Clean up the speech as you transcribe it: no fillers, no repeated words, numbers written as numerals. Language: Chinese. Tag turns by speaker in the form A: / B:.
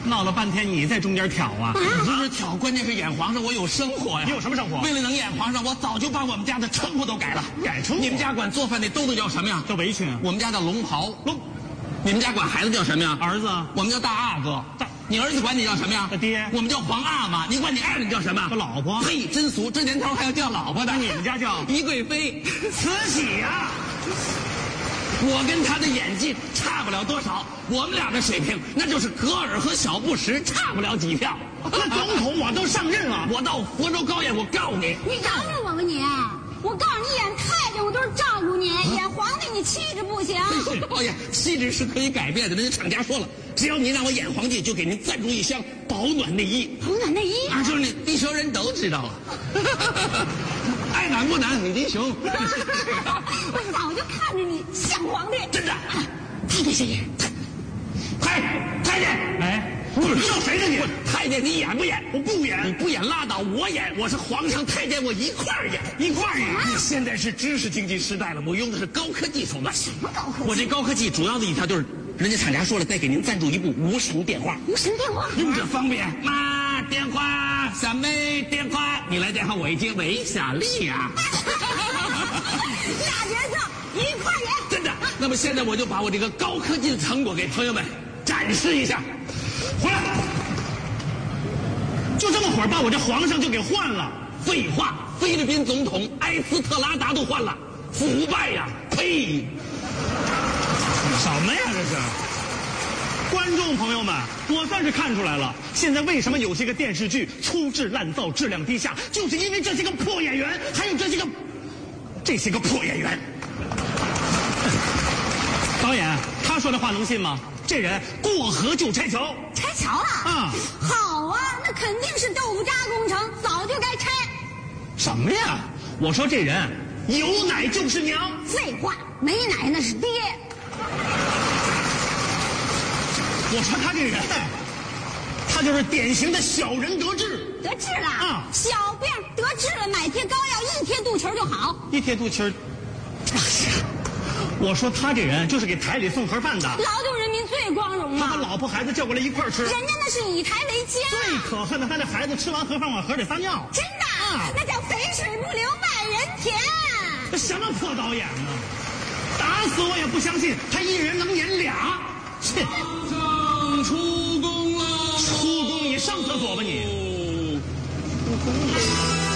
A: 闹了半天你在中间挑啊？
B: 不是挑，关键是演皇上我有生活呀。
A: 你有什么生活？
B: 为了能演皇上，我早就把我们家的称呼都改了。
A: 改称呼？
B: 你们家管做饭那兜子叫什么呀？
A: 叫围裙。
B: 我们家叫龙袍。
A: 龙。
B: 你们家管孩子叫什么呀？
A: 儿子。
B: 我们叫大阿哥。你儿子管你叫什么呀？
A: 大爹。
B: 我们叫皇阿玛。你管你爱人叫什么？
A: 叫老婆。
B: 呸，真俗！这年头还要叫老婆的？
A: 你们家叫
B: 宜贵妃。
A: 慈禧呀。
B: 我跟他的演技差不了多少，我们俩的水平那就是格尔和小布什差不了几票。
A: 那总统我都上任了，
B: 我到佛州高演，我告诉你，
C: 你饶了我吧你！我告诉你，演太监我都是照顾你，演皇帝你气质不行。
B: 哎呀，气质是可以改变的，人家厂家说了，只要您让我演皇帝，就给您赞助一箱保暖内衣。
C: 保暖内衣
B: 啊，就是你地球人都知道了。爱难不难，你的熊。
C: 我早就看着你像皇帝，
B: 真的。
C: 太监谁演？
B: 太监，
A: 哎，不是叫谁的你？
B: 太监你演不演？
A: 我不演。
B: 你不演拉倒，我演。我是皇上太监，我一块儿演。
A: 一块儿演。
B: 你现在是知识经济时代了，我用的是高科技手段。
C: 什么高科技？
B: 我这高科技主要的一条就是，人家厂家说了，再给您赞助一部无绳电话。
C: 无绳电话
B: 用着方便。妈，电话，小妹，电话，你来电话我一接，喂，小丽呀。
C: 俩角色一块演。
B: 真的。那么现在我就把我这个高科技的成果给朋友们展示一下。回来，
A: 就这么会儿把我这皇上就给换了。
B: 废话，菲律宾总统埃斯特拉达都换了，腐败呀！呸！
A: 什么呀这是？观众朋友们，我算是看出来了，现在为什么有些个电视剧粗制滥造、质量低下，就是因为这些个破演员，还有这些个破演员。导演，他说的话能信吗？这人过河就拆桥。
C: 拆桥了？
A: 啊，
C: 好啊，那肯定是豆腐渣工程，早就该拆。
A: 什么呀？我说这人有奶就是娘。
C: 废话，没奶那是爹。
A: 我说他这人，他就是典型的小人得志。
C: 得志了
A: 啊，
C: 小病得志了，买贴膏药，一贴肚脐就好。
A: 一贴肚脐儿。我说他这人就是给台里送盒饭的。
C: 劳动人民最光荣
A: 他把
C: 了。
A: 老婆孩子叫过来一块儿吃。
C: 人家那是以台为家。
A: 最可恨的，他那孩子吃完盒饭往河里撒尿。
C: 真的，那叫肥水不流外人田。
A: 这什么破导演呢？打死我也不相信他一人能演俩。切！
B: 出宫了，
A: 出宫你上厕所吧你。